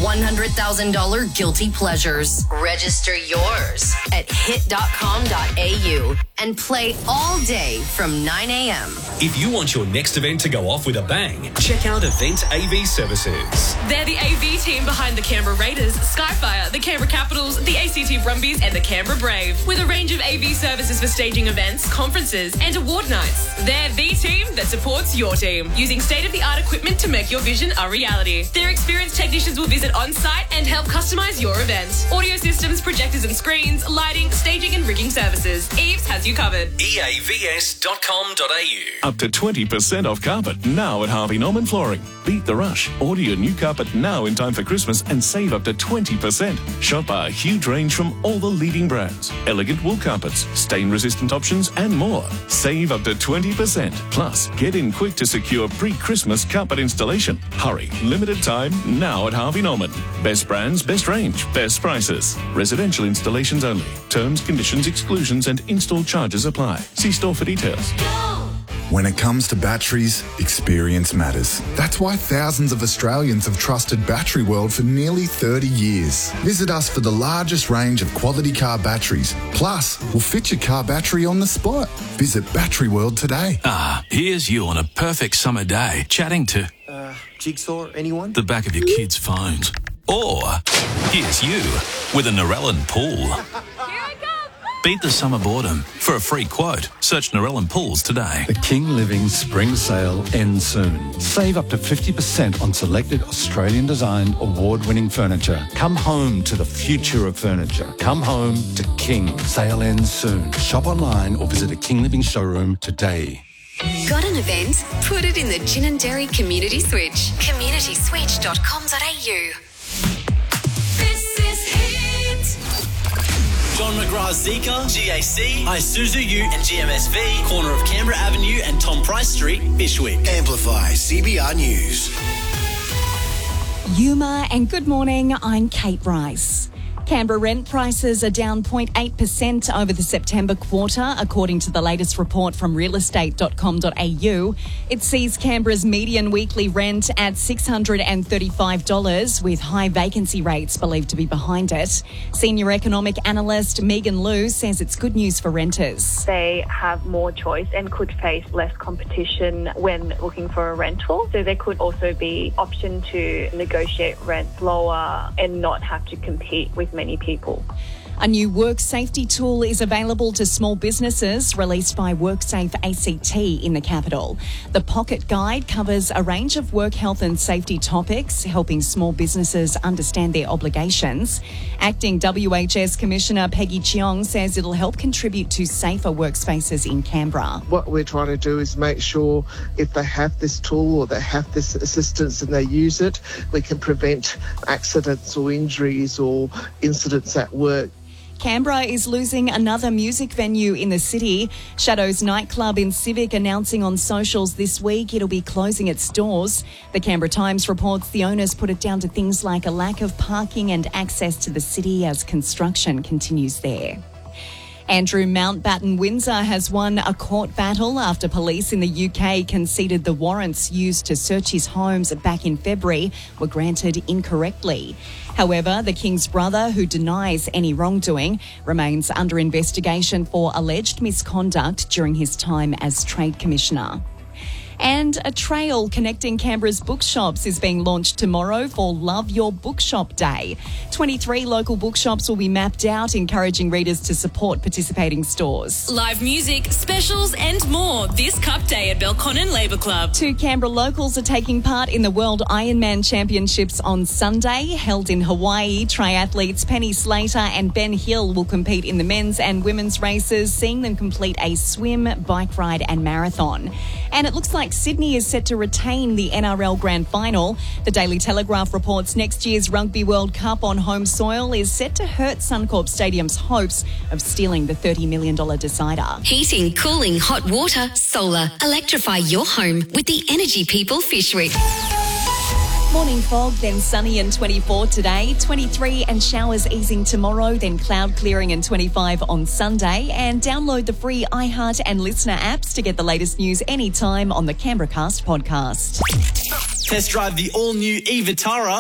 $100,000 guilty pleasures. Register yours at hit.com.au and play all day from 9 a.m. If you want your next event to go off with a bang, check out Event AV Services. They're the AV team behind the Canberra Raiders, Skyfire, the Canberra Capitals, the ACT Brumbies and the Canberra Brave, with a range of AV services for staging events, conferences and award nights. They're the team that supports your team, using state-of-the-art equipment to make your vision a reality. Their experienced technicians will visit on-site and help customise your event. Audio systems, projectors and screens, lighting, staging and rigging services. Eves has you covered. eavs.com.au. Up to 20% off carpet now at Harvey Norman Flooring. Beat the rush. Order your new carpet now in time for Christmas and save up to 20%. Shop our huge range from all the leading brands. Elegant wool carpets, stain-resistant options and more. Save up to 20%. Plus, get in quick to secure pre-Christmas carpet installation. Hurry. Limited time now at Harvey Norman. Best brands, best range, best prices. Residential installations only. Terms, conditions, exclusions and install charges apply. See store for details. When it comes to batteries, experience matters. That's why thousands of Australians have trusted Battery World for nearly 30 years. Visit us for the largest range of quality car batteries. Plus, we'll fit your car battery on the spot. Visit Battery World today. Here's you on a perfect summer day, chatting to... Jigsaw, anyone? The back of your kids' phones. Or, here's you with a Narellan pool. Beat the summer boredom. For a free quote, search Narellan Pools today. The King Living Spring Sale ends soon. Save up to 50% on selected Australian-designed, award-winning furniture. Come home to the future of furniture. Come home to King. Sale ends soon. Shop online or visit a King Living showroom today. Got an event? Put it in the Ginninderry Community Switch. communityswitch.com.au. This is Hit. John McGrath Zika, GAC, Isuzu U and GMSV, corner of Canberra Avenue and Tom Price Street, Bishwick. Amplify CBR News. Yuma and good morning, I'm Kate Rice. Canberra rent prices are down 0.8% over the September quarter, according to the latest report from realestate.com.au. It sees Canberra's median weekly rent at $635, with high vacancy rates believed to be behind it. Senior economic analyst Megan Liu says it's good news for renters. They have more choice and could face less competition when looking for a rental. So there could also be option to negotiate rent lower and not have to compete with many people. A new work safety tool is available to small businesses, released by WorkSafe ACT in the capital. The Pocket Guide covers a range of work health and safety topics, helping small businesses understand their obligations. Acting WHS Commissioner Peggy Cheong says it'll help contribute to safer workspaces in Canberra. What we're trying to do is make sure if they have this tool or they have this assistance and they use it, we can prevent accidents or injuries or incidents at work. Canberra is losing another music venue in the city. Shadows nightclub in Civic announcing on socials this week it'll be closing its doors. The Canberra Times reports the owners put it down to things like a lack of parking and access to the city as construction continues there. Andrew Mountbatten Windsor has won a court battle after police in the UK conceded the warrants used to search his homes back in February were granted incorrectly. However, the King's brother, who denies any wrongdoing, remains under investigation for alleged misconduct during his time as Trade Commissioner. And a trail connecting Canberra's bookshops is being launched tomorrow for Love Your Bookshop Day. 23 local bookshops will be mapped out, encouraging readers to support participating stores. Live music, specials and more this Cup Day at Belconnen Labour Club. 2 Canberra locals are taking part in the World Ironman Championships on Sunday. Held in Hawaii, triathletes Penny Slater and Ben Hill will compete in the men's and women's races, seeing them complete a swim, bike ride and marathon. And it looks like Sydney is set to retain the NRL Grand Final. The Daily Telegraph reports next year's Rugby World Cup on home soil is set to hurt Suncorp Stadium's hopes of stealing the $30 million decider. Heating, cooling, hot water, solar. Electrify your home with the Energy People Fishwick. Morning fog, then sunny and 24 today, 23 and showers easing tomorrow, then cloud clearing and 25 on Sunday. And download the free iHeart and Listener apps to get the latest news anytime on the Canberra Cast podcast. Test drive the all-new e-Vitara